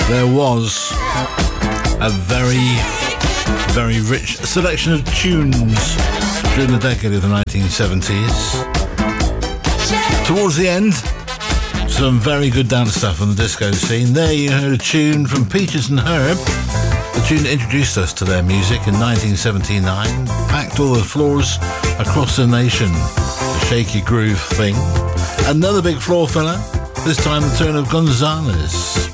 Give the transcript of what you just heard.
There was a very, very rich selection of tunes during the decade of the 1970s. Towards the end, some very good dance stuff on the disco scene. There you heard a tune from Peaches and Herb, the tune that introduced us to their music in 1979, packed all the floors across the nation, the shaky groove thing. Another big floor filler, this time the turn of Gonzalez.